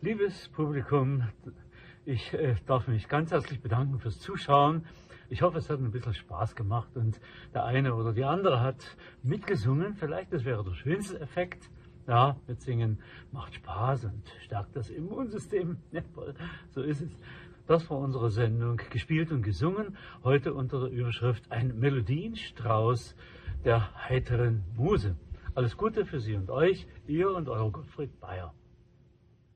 Liebes Publikum, ich darf mich ganz herzlich bedanken fürs Zuschauen. Ich hoffe, es hat ein bisschen Spaß gemacht und der eine oder die andere hat mitgesungen. Vielleicht, das wäre der schönste Effekt. Ja, Mitsingen macht Spaß und stärkt das Immunsystem. Jawohl, so ist es. Das war unsere Sendung Gespielt und Gesungen. Heute unter der Überschrift Ein Melodienstrauß der heiteren Muse. Alles Gute für Sie und euch, ihr und euer Gottfried Bayer.